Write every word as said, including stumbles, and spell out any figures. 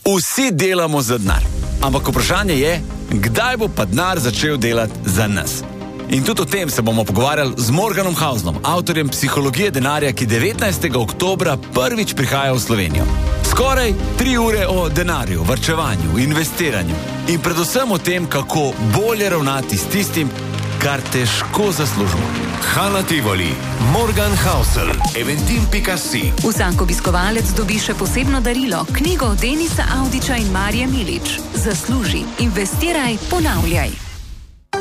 Vsi delamo za denar, ampak vprašanje je, kdaj bo pa denar začel delati za nas. In tudi o tem se bomo pogovarjali z Morganom Hausnom, avtorjem Psihologije denarja, ki devetnajstega oktobra prvič prihaja v Slovenijo. Skoraj tri ure o denarju, varčevanju, investiranju in predvsem o tem, kako bolje ravnati s tistim, kar težko zaslužimo. Hala Tivoli, Morgan Housel, eventim pika si. Vsak obiskovalec dobi še posebno darilo, knjigo Denisa Avdića in Marije Milič. Zasluži, investiraj, ponavljaj.